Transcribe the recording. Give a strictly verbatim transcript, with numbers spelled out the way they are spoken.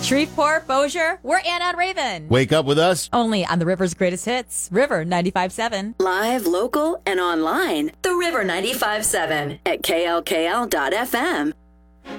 Shreveport, Bossier, we're Anna and Raven. Wake up with us. Only on the River's Greatest Hits, River ninety-five point seven. Live, local, and online. The River ninety-five point seven at K L K L dot F M.